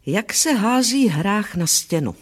Jak se hází hrách na stěnu.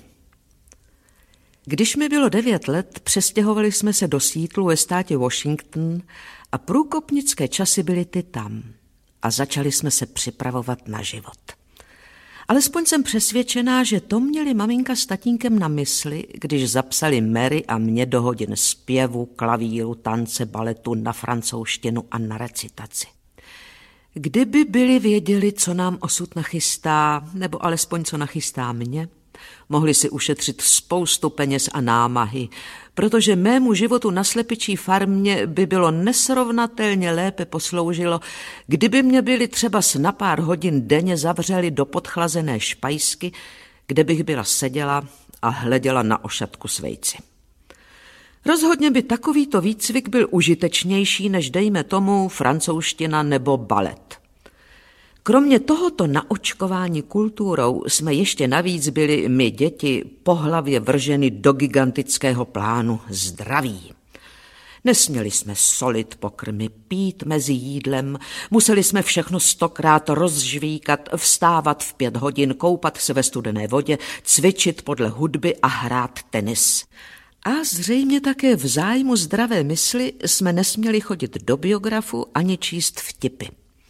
Když mi bylo 9 let, přestěhovali jsme se do Seattlu ve státě Washington a průkopnické časy byly ty tam. A začali jsme se připravovat na život. Alespoň jsem přesvědčená, že to měli maminka s tatínkem na mysli, když zapsali Mary a mě do hodin zpěvu, klavíru, tance, baletu, na francouzštinu a na recitaci. Kdyby byli věděli, co nám osud nachystá, nebo alespoň co nachystá mě, mohli si ušetřit spoustu peněz a námahy, protože mému životu na slepičí farmě by bylo nesrovnatelně lépe posloužilo, kdyby mě byli třeba na pár hodin denně zavřeli do podchlazené špajsky, kde bych byla seděla a hleděla na ošatku s vejci. Rozhodně by takovýto výcvik byl užitečnější, než dejme tomu francouzština nebo balet. Kromě tohoto naočkování kulturou jsme ještě navíc byli my děti po hlavě vrženy do gigantického plánu zdraví. Nesměli jsme solit pokrmy, pít mezi jídlem, museli jsme všechno 100krát rozžvíkat, vstávat v 5 hodin, koupat se ve studené vodě, cvičit podle hudby a hrát tenis. A zřejmě také v zájmu zdravé mysli jsme nesměli chodit do biografu ani číst vtipy.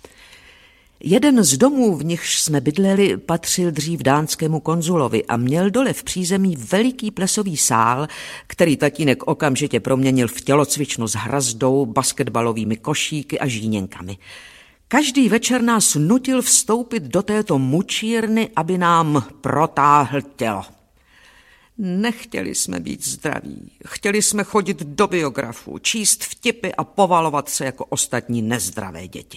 Jeden z domů, v nichž jsme bydleli, patřil dřív dánskému konzulovi a měl dole v přízemí veliký plesový sál, který tatínek okamžitě proměnil v tělocvičnu s hrazdou, basketbalovými košíky a žíněnkami. Každý večer nás nutil vstoupit do této mučírny, aby nám protáhl tělo. Nechtěli jsme být zdraví, chtěli jsme chodit do biografu, číst vtipy a povalovat se jako ostatní nezdravé děti.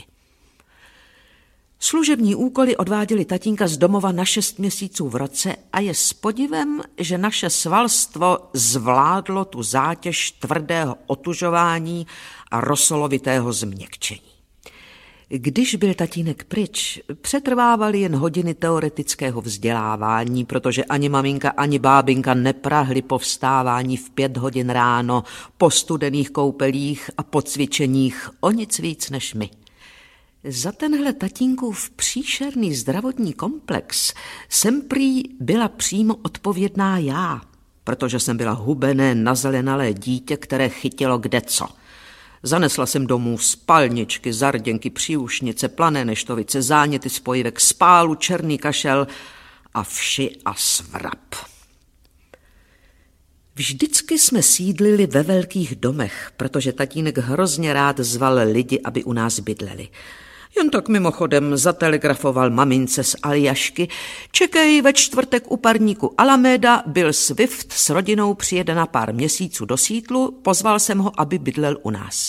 Služební úkoly odváděli tatínka z domova na 6 měsíců v roce a je s podivem, že naše svalstvo zvládlo tu zátěž tvrdého otužování a rosolovitého změkčení. Když byl tatínek pryč, přetrvávaly jen hodiny teoretického vzdělávání, protože ani maminka, ani bábinka neprahly po vstávání v 5 hodin ráno, po studených koupelích a po cvičeních o nic víc než my. Za tenhle tatínkův příšerný zdravotní komplex jsem prý byla přímo odpovědná já, protože jsem byla hubené, nazelenalé dítě, které chytilo kdeco. Zanesla jsem domů spalničky, zarděnky, příušnice, plané neštovice, záněty spojivek, spálu, černý kašel a vši a svrap. Vždycky jsme sídlili ve velkých domech, protože tatínek hrozně rád zval lidi, aby u nás bydleli. Jen tak mimochodem zatelegrafoval mamince z Aljašky: čekej, ve čtvrtek u parníku Alameda, Bill Swift s rodinou přijede na pár měsíců do Seattlu, pozval jsem ho, aby bydlel u nás.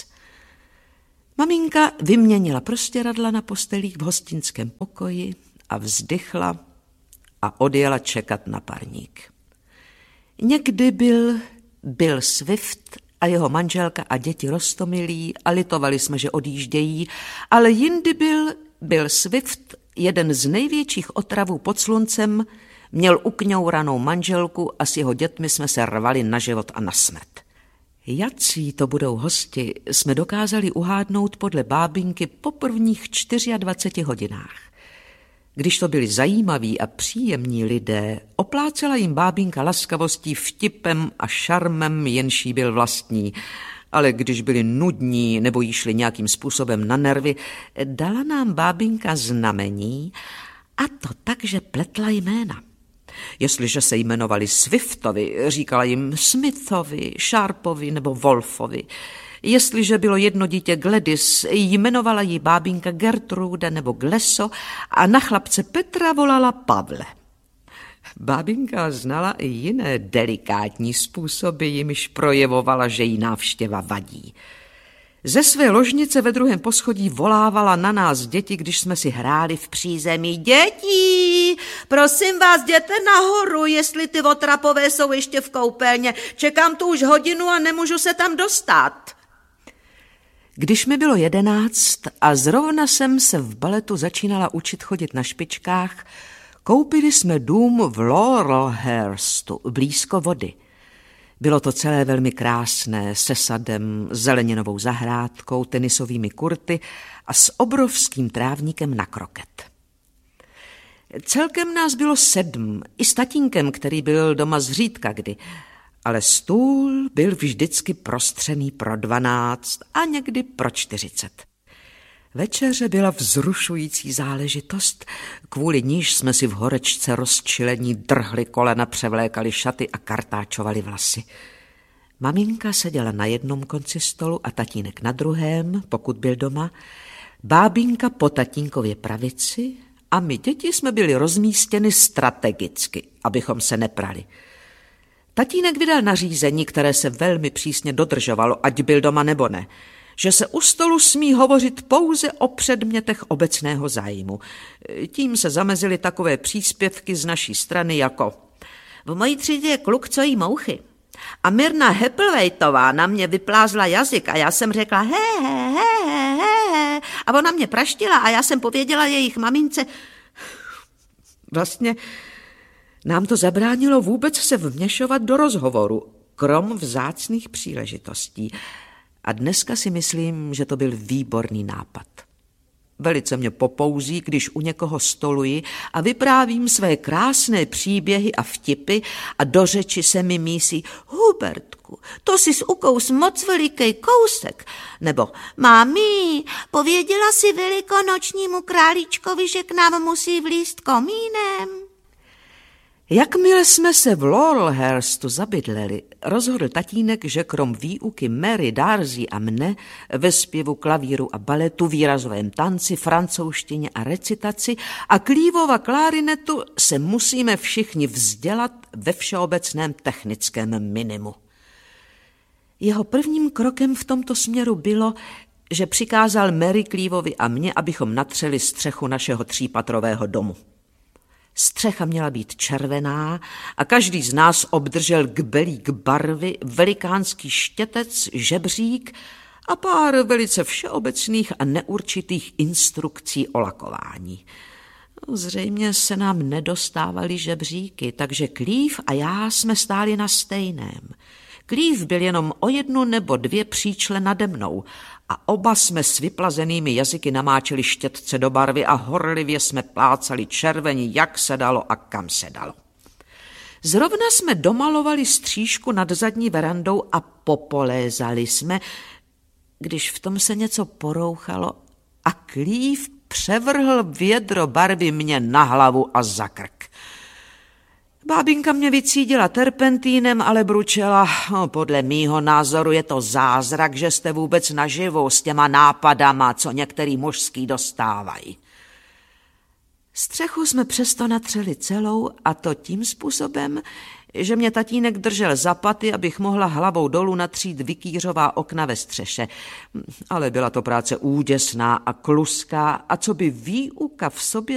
Maminka vyměnila prostěradla na postelích v hostinském pokoji a vzdychla a odjela čekat na parník. Někdy byl Bill Swift a jeho manželka a děti roztomilí a litovali jsme, že odjíždějí, ale jindy byl Bill Swift, jeden z největších otravů pod sluncem, měl ukňouranou manželku a s jeho dětmi jsme se rvali na život a na smrt. Jací to budou hosti, jsme dokázali uhádnout podle bábinky po prvních 24 hodinách. Když to byli zajímaví a příjemní lidé, oplácela jim bábinka laskavostí, vtipem a šarmem, jenž jí byl vlastní. Ale když byli nudní nebo jí šli nějakým způsobem na nervy, dala nám bábinka znamení, a to tak, že pletla jména. Jestliže se jmenovali Swiftovi, říkala jim Smithovi, Sharpovi nebo Wolfovi. Jestliže bylo jedno dítě Gladys, jmenovala jí bábinka Gertrude nebo Gleso a na chlapce Petra volala Pavle. Bábinka znala i jiné delikátní způsoby, jimiž projevovala, že jí návštěva vadí. Ze své ložnice ve 2. poschodí volávala na nás děti, když jsme si hráli v přízemí: děti, prosím vás, jděte nahoru, jestli ty otrapové jsou ještě v koupelně. Čekám tu už hodinu a nemůžu se tam dostat. Když mi bylo 11 a zrovna jsem se v baletu začínala učit chodit na špičkách, koupili jsme dům v Laurelhurstu, blízko vody. Bylo to celé velmi krásné, se sadem, zeleninovou zahrádkou, tenisovými kurty a s obrovským trávníkem na kroket. Celkem nás bylo 7, i s tatínkem, který byl doma zřídka kdy. Ale stůl byl vždycky prostřený pro 12 a někdy pro 40. Večeře byla vzrušující záležitost, kvůli níž jsme si v horečce rozčilení drhli kolena, převlékali šaty a kartáčovali vlasy. Maminka seděla na jednom konci stolu a tatínek na druhém, pokud byl doma, bábínka po tatínkově pravici a my děti jsme byli rozmístěni strategicky, abychom se neprali. Tatínek vydal nařízení, které se velmi přísně dodržovalo, ať byl doma nebo ne, že se u stolu smí hovořit pouze o předmětech obecného zájmu. Tím se zamezily takové příspěvky z naší strany jako: v mojí třídě je kluk, co jí mouchy. A Mirna Heplvejtová na mě vyplázla jazyk a já jsem řekla he. A ona mě praštila a já jsem pověděla jejich mamince. Vlastně nám to zabránilo vůbec se vměšovat do rozhovoru, krom vzácných příležitostí. A dneska si myslím, že to byl výborný nápad. Velice mě popouzí, když u někoho stoluji a vyprávím své krásné příběhy a vtipy a do řeči se mi mísí: Hubertku, to jsi ukous moc veliký kousek. Nebo mámi, pověděla si velikonočnímu králíčkovi, že k nám musí vlízt komínem. Jakmile jsme se v Laurelhurstu zabydleli, rozhodl tatínek, že krom výuky Mary, Darcy a mne ve zpěvu, klavíru a baletu, výrazovém tanci, francouzštině a recitaci a Cleavova klarinetu se musíme všichni vzdělat ve všeobecném technickém minimu. Jeho prvním krokem v tomto směru bylo, že přikázal Mary, Cleavovi a mně, abychom natřeli střechu našeho 3patrového domu. Střecha měla být červená a každý z nás obdržel kbelík barvy, velikánský štětec, žebřík a pár velice všeobecných a neurčitých instrukcí o lakování. Zřejmě se nám nedostávaly žebříky, takže Cleave a já jsme stáli na stejném. Cleave byl jenom o 1 nebo 2 příčle nade mnou a oba jsme s vyplazenými jazyky namáčeli štětce do barvy a horlivě jsme plácali červení, jak se dalo a kam se dalo. Zrovna jsme domalovali střížku nad zadní verandou a popolézali jsme, když v tom se něco porouchalo a Cleave převrhl vědro barvy mě na hlavu a za krk. Bábinka mě vycídila terpentínem, ale bručela: podle mýho názoru je to zázrak, že jste vůbec naživu s těma nápadama, co některý mužský dostávají. Střechu jsme přesto natřeli celou, a to tím způsobem, že mě tatínek držel za paty, abych mohla hlavou dolů natřít vikýřová okna ve střeše. Ale byla to práce úděsná a kluská a co by výuka v sobě